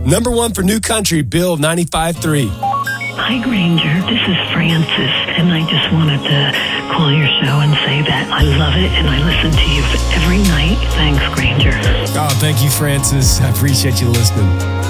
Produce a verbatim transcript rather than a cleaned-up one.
Number one for New Country, Bill ninety-five three. Hi, Granger. This is Francis, and I just wanted to call your show and say that I love it, and I listen to you every night. Thanks, Granger. Oh, thank you, Francis. I appreciate you listening.